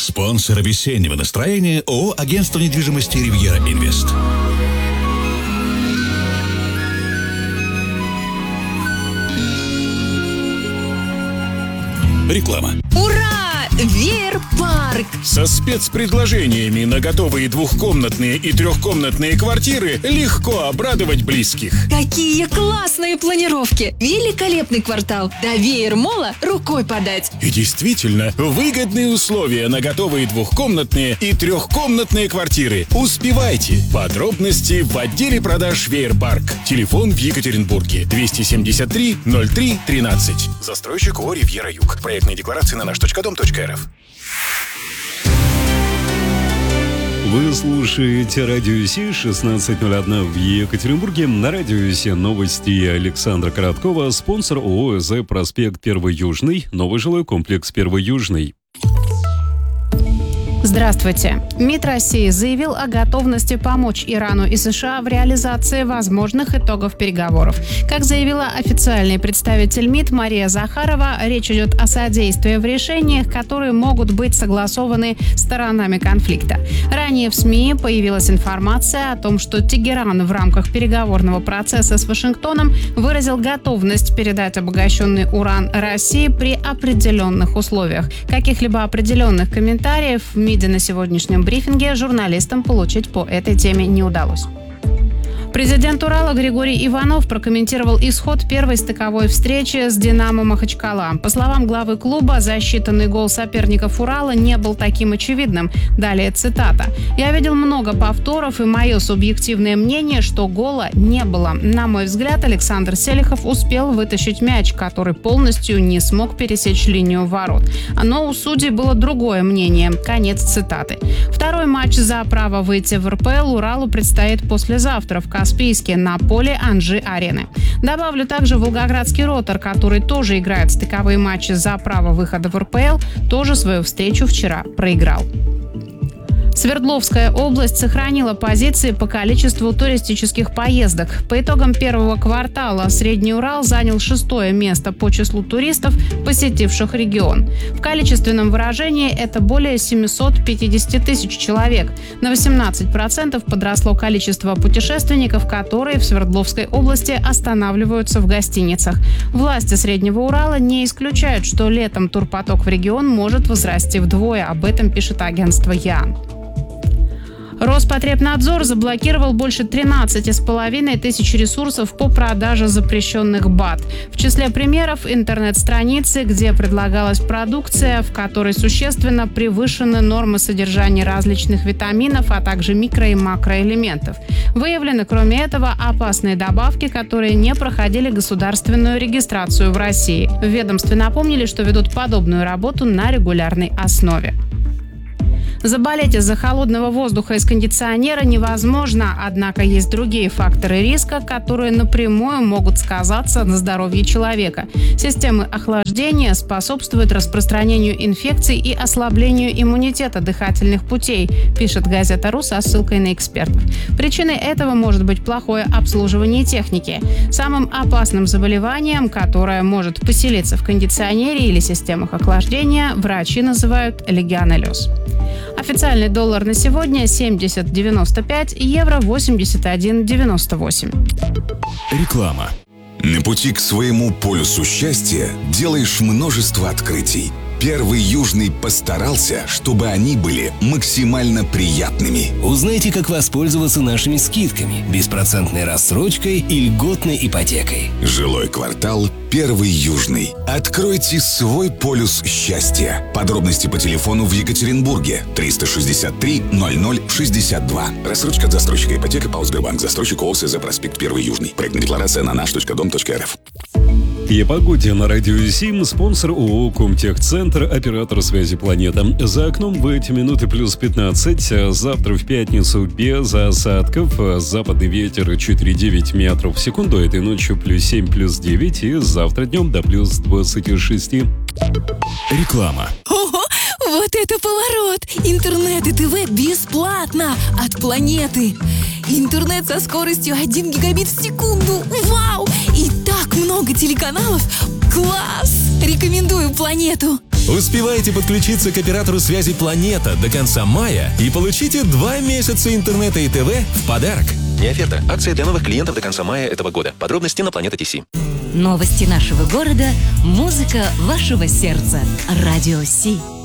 Спонсор весеннего настроения ООО «Агентство недвижимости Ривьера Инвест». Реклама. Ура! Веер-парк! Со спецпредложениями на готовые двухкомнатные и трехкомнатные квартиры легко обрадовать близких. Какие классные планировки! Великолепный квартал! До Веер-мола рукой подать! И действительно, выгодные условия на готовые двухкомнатные и трехкомнатные квартиры. Успевайте! Подробности в отделе продаж Веер-парк. Телефон в Екатеринбурге 273 03 13. Застройщик ООО «Ривьера Юг». Проектные декларации на наш.дом.рф. Вы слушаете Радио Си, 16:01 в Екатеринбурге. На Радио Си новости Александра Короткова. Спонсор ООО «ЭЗ Проспект 1 Южный». Новый жилой комплекс 1 Южный. Здравствуйте. МИД России заявил о готовности помочь Ирану и США в реализации возможных итогов переговоров. Как заявила официальный представитель МИД Мария Захарова, речь идет о содействии в решениях, которые могут быть согласованы сторонами конфликта. Ранее в СМИ появилась информация о том, что Тегеран в рамках переговорного процесса с Вашингтоном выразил готовность передать обогащенный уран России при определенных условиях. Каких-либо определенных комментариев в МИДе на сегодняшнем брифинге журналистам получить по этой теме не удалось. Президент Урала Григорий Иванов прокомментировал исход первой стыковой встречи с «Динамо» Махачкала. По словам главы клуба, засчитанный гол соперников Урала не был таким очевидным. Далее цитата. «Я видел много повторов, и мое субъективное мнение, что гола не было. На мой взгляд, Александр Селихов успел вытащить мяч, который полностью не смог пересечь линию ворот. Но у судей было другое мнение». Конец цитаты. Второй матч за право выйти в РПЛ Уралу предстоит послезавтра в Каспийске на поле Анжи-арены. Добавлю также Волгоградский «Ротор», который тоже играет стыковые матчи за право выхода в РПЛ, тоже свою встречу вчера проиграл. Свердловская область сохранила позиции по количеству туристических поездок. По итогам первого квартала Средний Урал занял 6-е место по числу туристов, посетивших регион. В количественном выражении это более 750 тысяч человек. На 18% подросло количество путешественников, которые в Свердловской области останавливаются в гостиницах. Власти Среднего Урала не исключают, что летом турпоток в регион может возрасти вдвое. Об этом пишет агентство ЯН. Роспотребнадзор заблокировал больше 13,5 тысяч ресурсов по продаже запрещенных БАД. В числе примеров интернет-страницы, где предлагалась продукция, в которой существенно превышены нормы содержания различных витаминов, а также микро- и макроэлементов. Выявлены, кроме этого, опасные добавки, которые не проходили государственную регистрацию в России. В ведомстве напомнили, что ведут подобную работу на регулярной основе. Заболеть из-за холодного воздуха из кондиционера невозможно, однако есть другие факторы риска, которые напрямую могут сказаться на здоровье человека. Системы охлаждения способствуют распространению инфекций и ослаблению иммунитета дыхательных путей, пишет газета «Ру» со ссылкой на экспертов. Причиной этого может быть плохое обслуживание техники. Самым опасным заболеванием, которое может поселиться в кондиционере или системах охлаждения, врачи называют легионеллез. Официальный доллар на сегодня 70,95, евро 81,98. Реклама. На пути к своему полюсу счастья делаешь множество открытий. Первый Южный постарался, чтобы они были максимально приятными. Узнайте, как воспользоваться нашими скидками, беспроцентной рассрочкой и льготной ипотекой. Жилой квартал Первый Южный. Откройте свой полюс счастья. Подробности по телефону в Екатеринбурге 363 00 62. Рассрочка от застройщика ипотека ПАО Сбербанк. Застройщик ООО «ЭЗ Проспект 1 Южный». Проектная декларация на наш.дом.рф. И о погоде на Радио Сим. Спонсор ООО «Комтехцентр», оператор связи «Планета». За окном в эти минуты плюс 15. Завтра в пятницу без осадков. Западный ветер 4,9 метров в секунду. Этой ночью плюс 7, плюс 9. И завтра днем до плюс 26. Реклама. Ого, вот это поворот! Интернет и ТВ бесплатно от «Планеты». Интернет со скоростью 1 гигабит в секунду. Вау! И так много телеканалов. Класс! Рекомендую «Планету». Успевайте подключиться к оператору связи «Планета» до конца мая и получите 2 месяца интернета и ТВ в подарок. Не оферта. Акция для новых клиентов до конца мая этого года. Подробности на Планета ТС. Новости нашего города, музыка вашего сердца. Радио Си.